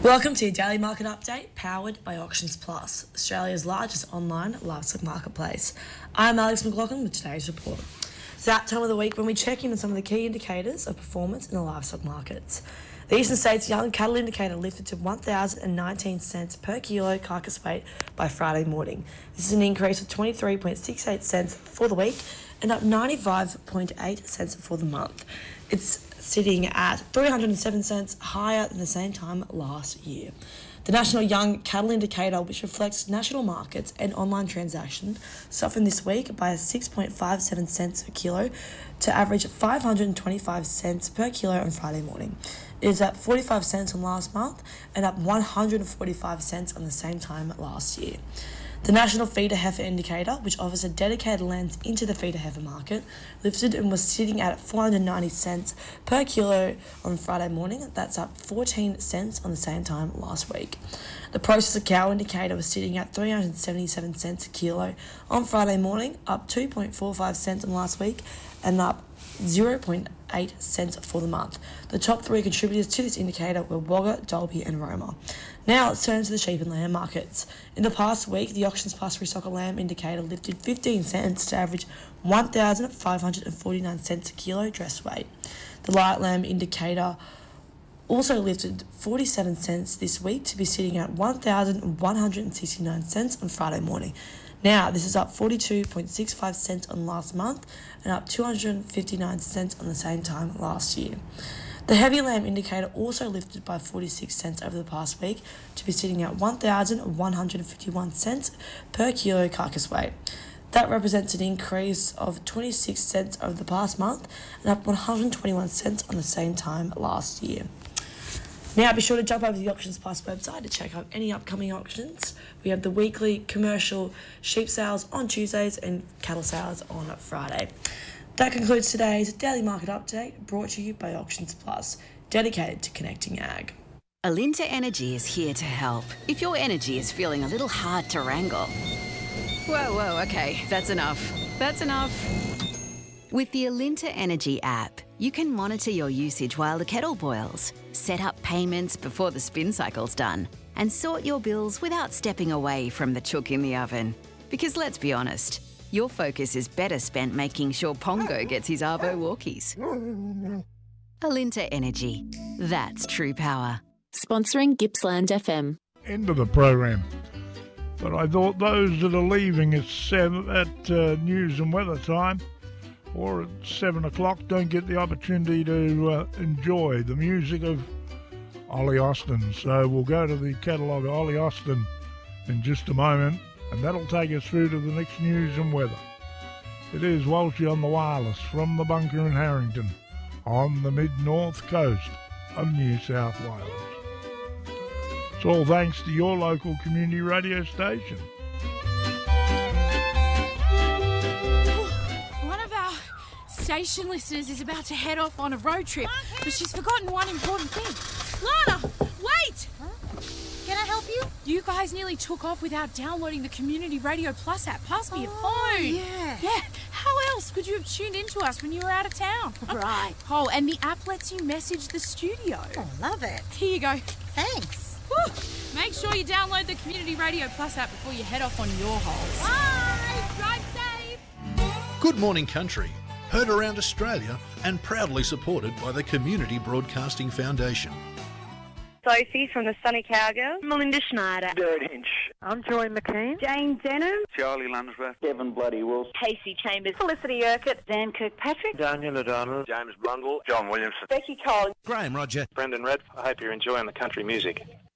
Welcome to your daily market update, powered by Auctions Plus, Australia's largest online livestock marketplace. I'm Alex McLaughlin with today's report. It's that time of the week when we check in on some of the key indicators of performance in the livestock markets. The Eastern States Young Cattle Indicator lifted to 1,019 cents per kilo carcass weight by Friday morning. This is an increase of 23.68 cents for the week and up 95.8 cents for the month. It's sitting at 307 cents higher than the same time last year. The National Young Cattle Indicator, which reflects national markets and online transactions, softened this week by 6.57 cents per kilo to average 525 cents per kilo on Friday morning. It is up 45 cents on last month and up 145 cents on the same time last year. The National Feeder Heifer Indicator, which offers a dedicated lens into the feeder heifer market, lifted and was sitting at 490 cents per kilo on Friday morning. That's up 14 cents on the same time last week. The Processor Cow Indicator was sitting at 377 cents a kilo on Friday morning, up 2.45 cents on last week and up 0.8 cents for the month. The top three contributors to this indicator were Wagga, Dalby and Roma. Now let's turn to the sheep and lamb markets. In the past week, the Auctions Plus Restocker Lamb Indicator lifted 15 cents to average 1,549 cents a kilo dress weight. The Light Lamb Indicator also lifted 47 cents this week to be sitting at 1,169 cents on Friday morning. Now, this is up 42.65 cents on last month and up 259 cents on the same time last year. The Heavy Lamb Indicator also lifted by 46 cents over the past week to be sitting at 1,151 cents per kilo carcass weight. That represents an increase of 26 cents over the past month and up 121 cents on the same time last year. Now be sure to jump over to the Auctions Plus website to check out any upcoming auctions. We have the weekly commercial sheep sales on Tuesdays and cattle sales on Friday. That concludes today's Daily Market Update, brought to you by Auctions Plus, dedicated to connecting ag. Alinta Energy is here to help. If your energy is feeling a little hard to wrangle. Whoa, okay, that's enough. That's enough. With the Alinta Energy app, you can monitor your usage while the kettle boils, set up payments before the spin cycle's done, and sort your bills without stepping away from the chook in the oven. Because let's be honest, your focus is better spent making sure Pongo gets his Arvo walkies. Alinta Energy. That's true power. Sponsoring Gippsland FM. End of the program. But I thought those that are leaving at news and weather time or at 7 o'clock don't get the opportunity to enjoy the music of Ollie Austin. So we'll go to the catalogue of Ollie Austin in just a moment, and that'll take us through to the next news and weather. It is Walshy on the wireless from the bunker in Harrington on the mid-north coast of New South Wales. It's all thanks to your local community radio station. Station listeners is about to head off on a road trip, but she's forgotten one important thing. Lana, wait! Huh? Can I help you? You guys nearly took off without downloading the Community Radio Plus app. Pass me your phone. Yeah. How else could you have tuned into us when you were out of town? Right. Oh, and the app lets you message the studio. Oh, love it. Here you go. Thanks. Woo. Make sure you download the Community Radio Plus app before you head off on your holes. Bye. Drive safe. Good morning, country. Heard around Australia and proudly supported by the Community Broadcasting Foundation. Sophie from the Sunny Cowgirl. Melinda Schneider. Jared Hinch. I'm Joy McKean. Jane Denham. Charlie Lunsworth. Devon Bloody Wilson. Casey Chambers. Felicity Urquhart. Dan Kirkpatrick. Daniel O'Donnell. James Blundell. John Williamson. Becky Collins. Graham Roger. Brendan Red. I hope you're enjoying the country music.